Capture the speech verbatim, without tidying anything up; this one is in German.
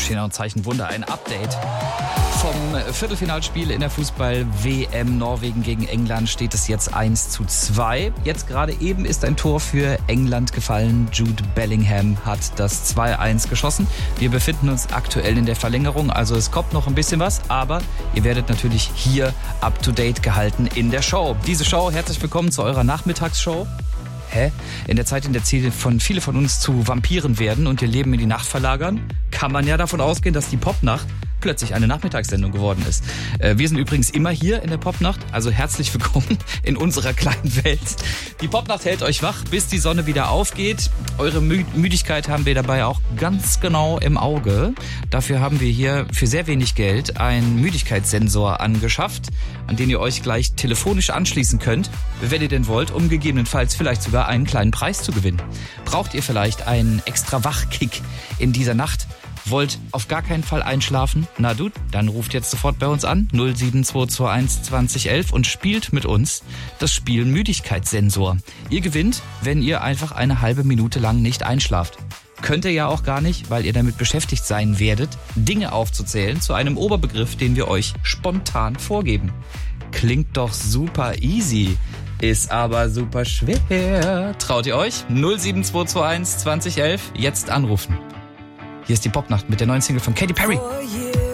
stehen auch Zeichen Wunder. Ein Update vom Viertelfinalspiel in der Fußball-W M Norwegen gegen England steht es jetzt eins zu zwei. Jetzt gerade eben ist ein Tor für England gefallen. Jude Bellingham hat das zwei eins geschossen. Wir befinden uns aktuell in der Verlängerung, also es kommt noch ein bisschen was, aber ihr werdet natürlich hier up to date gehalten in der Show. Diese Show, herzlich willkommen zu eurer Nachmittagsshow. Hä? In der Zeit, in der Ziele von viele von uns zu Vampiren werden und ihr Leben in die Nacht verlagern, kann man ja davon ausgehen, dass die Popnacht plötzlich eine Nachmittagssendung geworden ist. Wir sind übrigens immer hier in der Popnacht, also herzlich willkommen in unserer kleinen Welt. Die Popnacht hält euch wach, bis die Sonne wieder aufgeht. Eure Mü- Müdigkeit haben wir dabei auch ganz genau im Auge. Dafür haben wir hier für sehr wenig Geld einen Müdigkeitssensor angeschafft, an den ihr euch gleich telefonisch anschließen könnt, wenn ihr denn wollt, um gegebenenfalls vielleicht sogar einen kleinen Preis zu gewinnen. Braucht ihr vielleicht einen extra Wachkick in dieser Nacht? Wollt auf gar keinen Fall einschlafen? Na du, dann ruft jetzt sofort bei uns an null sieben zwei zwei eins zwanzig elf und spielt mit uns das Spiel Müdigkeitssensor. Ihr gewinnt, wenn ihr einfach eine halbe Minute lang nicht einschlaft. Könnt ihr ja auch gar nicht, weil ihr damit beschäftigt sein werdet, Dinge aufzuzählen zu einem Oberbegriff, den wir euch spontan vorgeben. Klingt doch super easy, ist aber super schwer. Traut ihr euch? null sieben zwei zwei eins zwanzig elf, jetzt anrufen. Hier ist die Popnacht mit der neuen Single von Katy Perry.